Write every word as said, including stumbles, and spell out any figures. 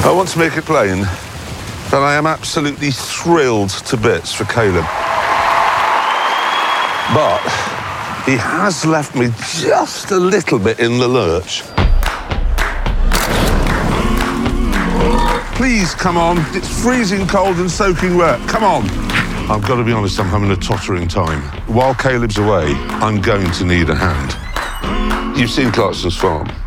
I want to make it plain that I am absolutely thrilled to bits for Caleb. But he has left me just a little bit in the lurch. Please, come on. It's freezing cold and soaking wet. Come on. I've got to be honest, I'm having a tottering time. While Caleb's away, I'm going to need a hand. You've seen Clarkson's farm.